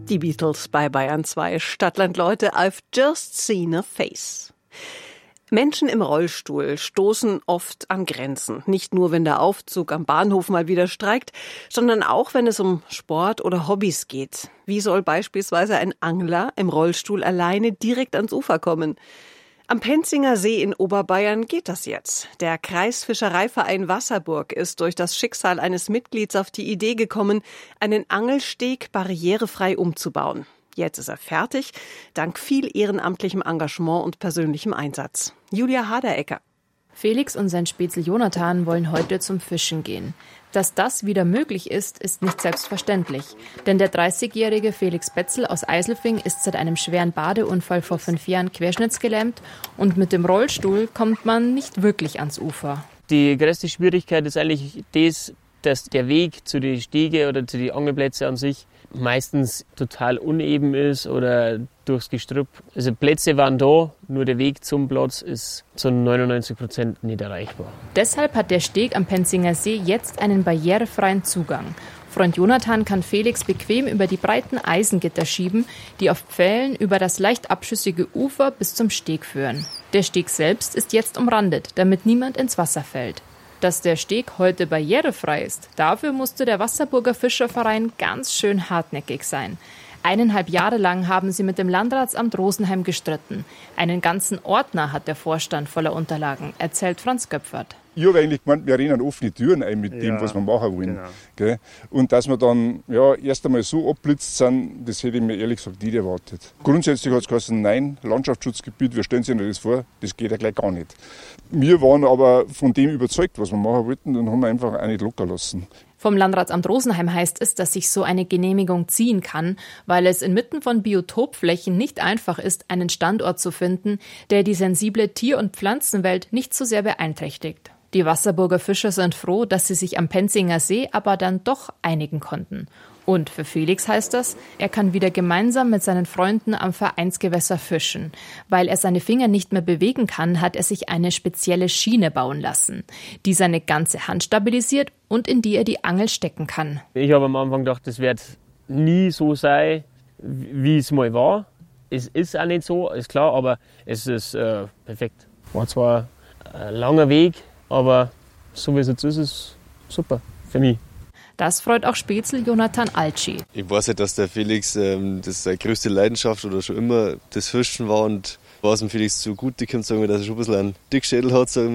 Die Beatles bei Bayern 2. Stadtland Leute, I've just seen a face. Menschen im Rollstuhl stoßen oft an Grenzen. Nicht nur, wenn der Aufzug am Bahnhof mal wieder streikt, sondern auch, wenn es um Sport oder Hobbys geht. Wie soll beispielsweise ein Angler im Rollstuhl alleine direkt ans Ufer kommen? Am Penzinger See in Oberbayern geht das jetzt. Der Kreisfischereiverein Wasserburg ist durch das Schicksal eines Mitglieds auf die Idee gekommen, einen Angelsteg barrierefrei umzubauen. Jetzt ist er fertig, dank viel ehrenamtlichem Engagement und persönlichem Einsatz. Julia Haderecker. Felix und sein Spätzle Jonathan wollen heute zum Fischen gehen. Dass das wieder möglich ist, ist nicht selbstverständlich. Denn der 30-jährige Felix Betzel aus Eiselfing ist seit einem schweren Badeunfall vor 5 Jahren querschnittsgelähmt und mit dem Rollstuhl kommt man nicht wirklich ans Ufer. Die größte Schwierigkeit ist eigentlich das, dass der Weg zu den Stege oder zu den Angelplätzen an sich meistens total uneben ist oder durchs Gestrüpp. Also Plätze waren da, nur der Weg zum Platz ist zu 99% nicht erreichbar. Deshalb hat der Steg am Penzinger See jetzt einen barrierefreien Zugang. Freund Jonathan kann Felix bequem über die breiten Eisengitter schieben, die auf Pfählen über das leicht abschüssige Ufer bis zum Steg führen. Der Steg selbst ist jetzt umrandet, damit niemand ins Wasser fällt. Dass der Steg heute barrierefrei ist, dafür musste der Wasserburger Fischerverein ganz schön hartnäckig sein. 1,5 Jahre lang haben sie mit dem Landratsamt Rosenheim gestritten. Einen ganzen Ordner hat der Vorstand voller Unterlagen, erzählt Franz Göpfert. Ich habe eigentlich gemeint, wir rennen offene Türen ein mit dem, was wir machen wollen. Genau. Gell? Und dass wir dann erst einmal so abblitzt sind, das hätte ich mir ehrlich gesagt nicht erwartet. Grundsätzlich hat es geheißen, nein, Landschaftsschutzgebiet, wir stellen sich das vor, das geht ja gleich gar nicht. Wir waren aber von dem überzeugt, was wir machen wollten, und haben wir einfach auch nicht locker lassen. Vom Landratsamt Rosenheim heißt es, dass sich so eine Genehmigung ziehen kann, weil es inmitten von Biotopflächen nicht einfach ist, einen Standort zu finden, der die sensible Tier- und Pflanzenwelt nicht so sehr beeinträchtigt. Die Wasserburger Fischer sind froh, dass sie sich am Penzinger See aber dann doch einigen konnten. Und für Felix heißt das, er kann wieder gemeinsam mit seinen Freunden am Vereinsgewässer fischen. Weil er seine Finger nicht mehr bewegen kann, hat er sich eine spezielle Schiene bauen lassen, die seine ganze Hand stabilisiert und in die er die Angel stecken kann. Ich habe am Anfang gedacht, das wird nie so sein, wie es mal war. Es ist auch nicht so, ist klar, aber es ist perfekt. War zwar ein langer Weg, aber so wie es jetzt ist, ist es super für mich. Das freut auch Spätzle Jonathan Altschi. Ich weiß ja, dass der Felix das seine größte Leidenschaft oder schon immer das Fischen war, und was dem Felix zugute kommt, sagen wir, dass er schon ein bisschen einen Dickschädel hat, sagen wir.